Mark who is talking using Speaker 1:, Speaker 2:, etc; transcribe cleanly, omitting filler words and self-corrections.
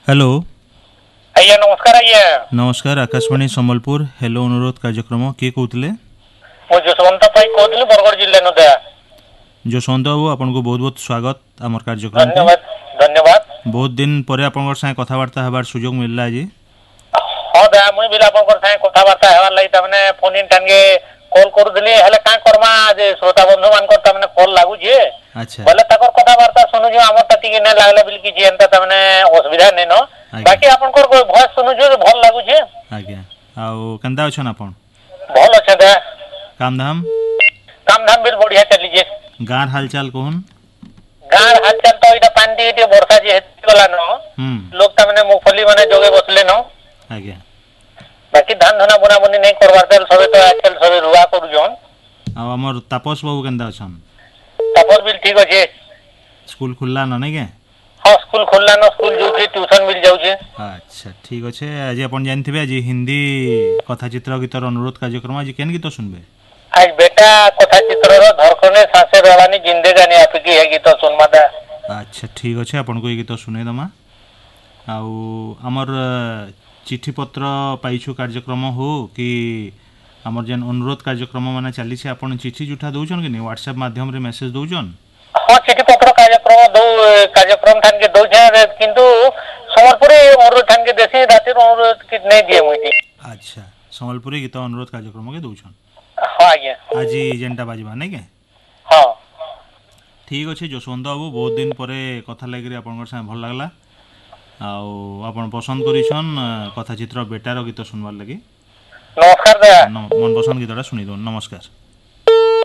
Speaker 1: Hello.
Speaker 2: आज्ञा नमस्कार। आज्ञा
Speaker 1: नमस्कार। आकाशवाणी संबलपुर हेलो अनुरोध कार्यक्रम किए कहते
Speaker 2: मु जसवंत पाई कहली बरगढ़ जिले नु दया।
Speaker 1: जसवंत बाबू आपन को बहुत बहुत स्वागत आमर कार्यक्रम के।
Speaker 2: धन्यवाद धन्यवाद।
Speaker 1: बहुत दिन पर आपन संगे कथबार्ता हबार सुजोग मिलला आज।
Speaker 2: हां दया मुई बिला आपन संगे कथबार्ता हेवार लागि तमने फोन इन टांगे कॉल करदली हेले का करमा जे श्रोता बंधु मान को तमने कॉल लागु जे।
Speaker 1: अच्छा
Speaker 2: बोले तकर कथबार्ता सुनु जो हमर तती के न लागले बिल की जे एंता तमने असुविधा नै न बाकी आपन को वॉइस सुनु जो भल लागु जे।
Speaker 1: आज्ञा आउ केंदा अछन आपन?
Speaker 2: भल अछे दया।
Speaker 1: काम धाम
Speaker 2: बिल बढ़िया चली जे।
Speaker 1: गार हालचाल कोन?
Speaker 2: गार हालचाल तो इटा पानी इटे वर्षा जे हेति वाला न लोग तमने मुफली माने जोगे बसले न।
Speaker 1: आज्ञा
Speaker 2: बाकी धान धना बुना बुनी नहीं करवार तेल सबे तो आजकल सबे रुआ करू जोन।
Speaker 1: आ हमर तापस बाबू केंदा अछन?
Speaker 2: तापस बिल ठीक अछि।
Speaker 1: स्कूल खुलला न नै के?
Speaker 2: हां स्कूल खुलला न स्कूल जोथि ट्यूशन मिल जाउ छे।
Speaker 1: अच्छा ठीक अछि। आज अपन जानथिबे आज हिंदी कथा चित्र गीतर अनुरोध कार्यक्रम आज केन गीत सुनबे?
Speaker 2: आज बेटा कथा चित्र रो धरकने सासे रहवानी जिंदगानी आपकी है गीत सुनमा दा।
Speaker 1: अच्छा ठीक अछि अपन को गीत सुने दमा। आउ हमर चिट्ठी पत्र पाइछु कार्यक्रम हो कि हमर जेन अनुरोध कार्यक्रम माने चली छे अपन चिट्ठी जुठा दउछन कि नै व्हाट्सएप माध्यम रे मैसेज दउछन?
Speaker 2: हां चिट्ठी पत्र कार्यक्रम ठान के दउ छे किंतु समरपुरी और ठान के देसी रातिर अनुरोध कि नै दिए मुई।
Speaker 1: अच्छा संबलपुरी गीत अनुरोध कार्यक्रम के दउछन?
Speaker 2: हां आज्ञा
Speaker 1: आज जेनटा बाजबा नै के?
Speaker 2: हां
Speaker 1: ठीक अछि जसवंत बाबू बहुत दिन परे कथा लागि रे अपन संग भल लागला। आउ अपन पसंद करिछन कथा चित्र बेटार गीत सुनवार लगी।
Speaker 2: नमस्कार दया।
Speaker 1: मन पसंद गीतटा सुनी दो। नमस्कार।